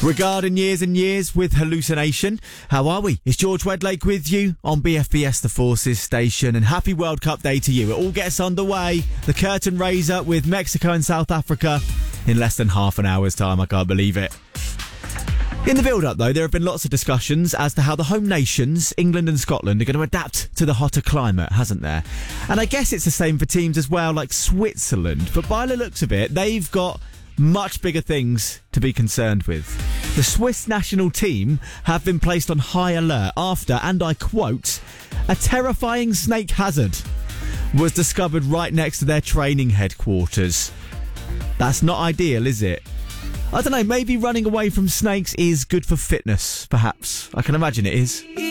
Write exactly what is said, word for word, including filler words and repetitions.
Regarding years and years with hallucination, how are we? It's George Wedlake with you on B F B S The Forces station, and happy World Cup Day to you. It all gets underway. The curtain raiser with Mexico and South Africa in less than half an hour's time. I can't believe it. In the build-up, though, there have been lots of discussions as to how the home nations, England and Scotland, are going to adapt to the hotter climate, hasn't there? And I guess it's the same for teams as well, like Switzerland. But by the looks of it, they've got much bigger things to be concerned with. The Swiss national team have been placed on high alert after, and I quote, a terrifying snake hazard was discovered right next to their training headquarters. That's not ideal, is it? I don't know, maybe running away from snakes is good for fitness, perhaps. I can imagine it is.